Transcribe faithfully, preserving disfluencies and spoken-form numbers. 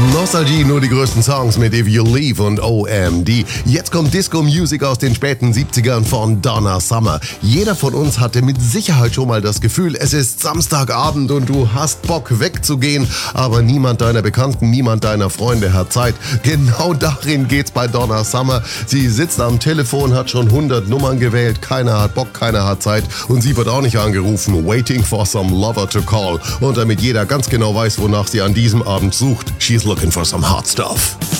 Nostalgie, nur die größten Songs mit If You Leave und O M D. Jetzt kommt Disco-Music aus den späten siebzigern von Donna Summer. Jeder von uns hatte mit Sicherheit schon mal das Gefühl, es ist Samstagabend und du hast Bock wegzugehen, aber niemand deiner Bekannten, niemand deiner Freunde hat Zeit. Genau darin geht's bei Donna Summer. Sie sitzt am Telefon, hat schon hundert Nummern gewählt, keiner hat Bock, keiner hat Zeit und sie wird auch nicht angerufen. Waiting for some lover to call. Und damit jeder ganz genau weiß, wonach sie an diesem Abend sucht. She's looking for some hot stuff.